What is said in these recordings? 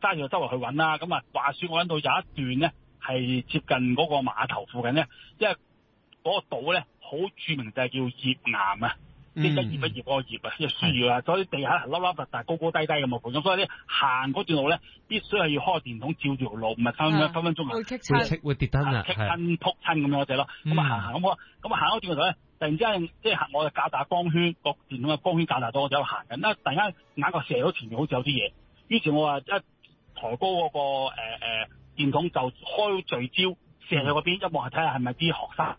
揸住周圍去揾啦。咁啊，話說我揾到有一段咧係接近嗰個碼頭附近咧，因為嗰個島咧好著名就係叫頁岩啊。即係一頁一頁嗰個頁啊，一樹啊，所以地下係凹凹凸凸、高高低低咁嘅盤，咁所以咧行嗰段路咧，必須係要開電筒照住條路，唔係分分鐘會棘親，會跌燈啊， 棘親撲親咁樣嗰隻咯。咁啊行咁咁啊行嗰段路咧，突然之間即係我就較大光圈，個電筒嘅光圈較大咗，我就喺度行緊啦。突然間眼角射到前面好似有啲嘢，於是我話一抬高嗰個電筒就開聚焦射去嗰邊，一望係睇下係咪啲學生。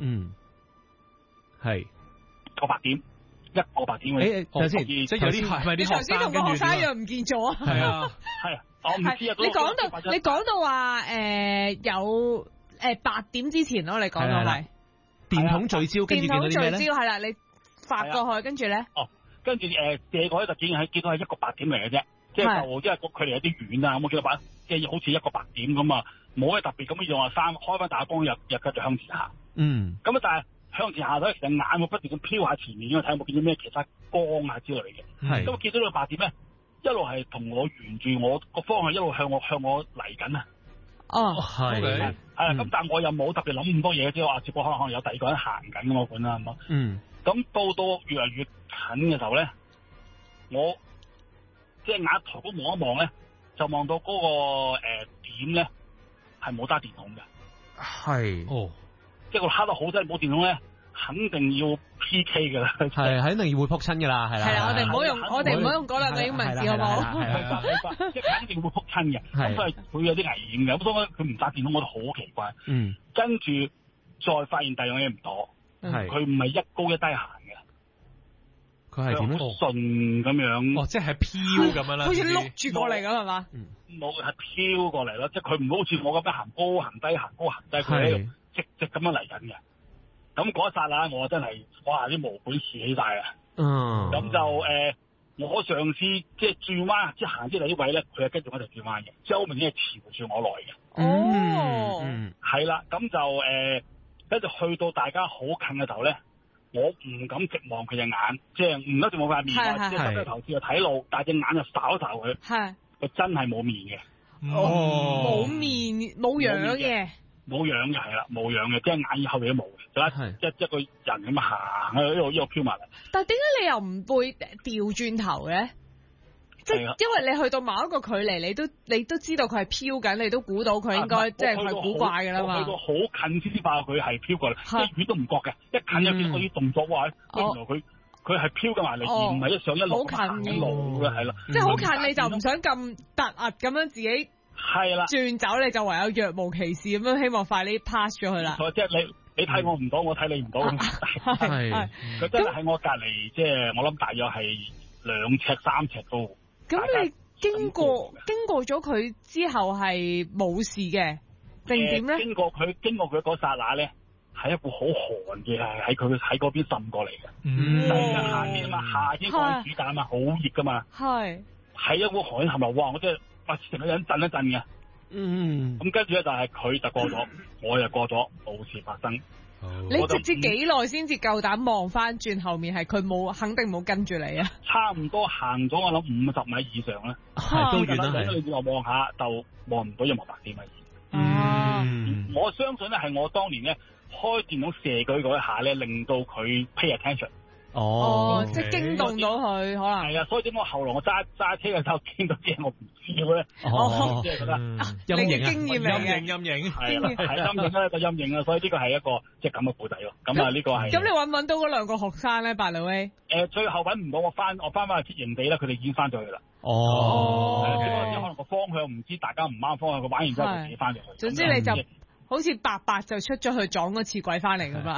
係。 一個白點嘅， 等先，即係有啲係咪啲學生同個學生一樣唔見咗？ 係啊， 我唔知啊。 你講到話有8點之前咯，你講到係電筒聚焦，跟住見到啲咩咧？ 電筒聚焦係啦，你發過去，跟住咧？ 跟住射過去就見到係一個白點嚟嘅啫，即係因為個距離有啲遠啊，咁我見到即係好似一個白點咁啊，冇咩特別咁樣啊，開翻大光又繼續向前行。咁啊，但係。向前下睇，其實眼會不斷咁飄下前面，因為睇有冇見到咩其他光啊之類嘅。咁我見到呢個白點咧，一路係同我沿住我個方向一路向我嚟緊啊。 係啦，咁但係我又冇特別諗咁多嘢，即係話接過可能有第二個人行緊咁我管啦，係嘛。咁到越嚟越近嘅時候咧，我即係眼抬高望一望咧，就望到嗰個點咧係冇揸電筒嘅。即係個黑得好真，冇電筒咧，肯定要 PK 噶啦， 係肯定要會撲親噶啦，係啦。 係啦，我哋唔好用嗰兩個英文字好唔好？ 即係肯定會撲親嘅，咁所以佢有啲危險嘅。咁所以佢唔揸電筒，我覺得好奇怪。跟住再發現第二樣嘢唔妥，佢唔係一高一低行嘅， 佢係點咧？ 順咁樣， 即係飄咁樣啦， 好似碌住過嚟咁係嘛？ 冇係飄過嚟咯，即係佢唔好似我咁樣行高行低行高行低，佢喺度。直咁樣嚟緊嘅，咁嗰一剎那我真係哇啲毛管豎起晒啊！咁就我上次即係轉彎，即係行之第一位咧，佢係跟住我哋轉彎嘅，即係好明顯係朝住我來嘅。係啦，咁就跟住去到大家好近嘅時候咧，我唔敢直望佢隻眼，即係唔一定冇塊面，即係耷低頭先去睇路，但係隻眼就睄一睄佢，佢真係冇面嘅。 冇面冇樣嘅。 冇樣嘅係啦，冇樣嘅，即係眼耳後面都冇嘅，一個人咁行喺度呢度飄埋嚟。 但係點解你又唔會調轉頭嘅？即係因為你去到某一個距離，你都知道佢係飄緊，你都估到佢應該即係佢古怪㗎啦嘛。 去到好近先知發覺佢係飄過嚟，一遠都唔覺嘅，一近有見到啲動作話，原來佢係飄緊埋嚟，而唔係一上一落行緊路嘅，係啦。 即係好近你就唔想咁突兀咁樣自己。係啦，轉走你就唯有若無其事咁樣，希望快啲 pass 咗佢啦。即係你睇我唔到，我睇你唔到。係，佢真係喺我隔離，即係我諗大約係2尺3尺高。 咁你經過咗佢之後係冇事嘅定點咧？ 經過佢嗰剎那咧，係一股好寒嘅係喺嗰邊滲過嚟嘅。突然間夏天啊嘛，夏天過暑假啊嘛，好熱噶嘛。係一股寒係咪？哇！我真係〜成個人震一震嘅，咁跟住咧就係佢就過咗，我又過咗，冇事發生。 你直至幾耐先至夠膽望翻轉後面係佢肯定冇跟住你啊？ 差唔多行咗我諗50米以上啦，都遠啦。你再望下就望唔到任何白點嘅。我相信咧係我當年咧開電筒射佢嗰一下咧，令到佢 pay attention。 即係驚動到佢，可能係啊，所以點解後來我揸車嘅時候見到啲嘢我唔知咧？即係覺得陰影係陰影啦，個陰影啦，所以呢個係一個即係咁嘅故仔咯。咁啊，呢個係咁你搵到嗰2個學生咧？By the way， 最後搵唔到，我翻去接營地啦，佢哋已經翻咗去啦。可能個方向唔知，大家唔啱方向，佢玩完之後就自己翻咗去。 總之你就好似白就出咗去撞嗰次鬼翻嚟噶嘛。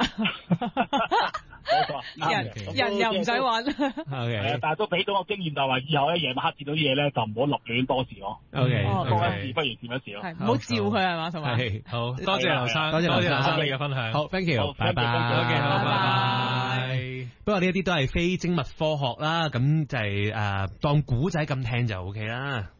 人又唔使揾， 但係都俾到我經驗，就話以後咧夜晚黑見到啲嘢咧，就唔好立亂多事咯。 多一事不如佔一事咯。 唔好照佢係嘛，同埋好多謝劉生，多謝劉生你嘅分享。好 ，thank you，拜拜。拜拜。不過呢一啲都係非精密科學啦，咁就係當古仔咁聽就 OK 啦。